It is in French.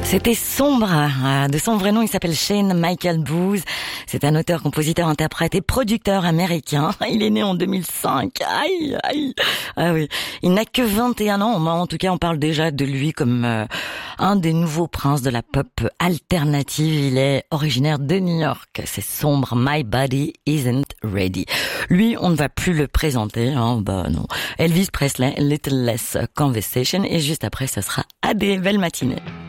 C'était Sombre. De son vrai nom, il s'appelle Shane Michael Booth. C'est un auteur, compositeur, interprète et producteur américain. Il est né en 2005. Aïe, aïe. Ah oui. Il n'a que 21 ans. En tout cas, on parle déjà de lui comme un des nouveaux princes de la pop alternative. Il est originaire de New York. C'est Sombre. My Body Isn't Ready. Lui, on ne va plus le présenter. Hein. Bah non. Elvis Presley, Little Less Conversation. Et juste après, ce sera Adé. Belle matinée.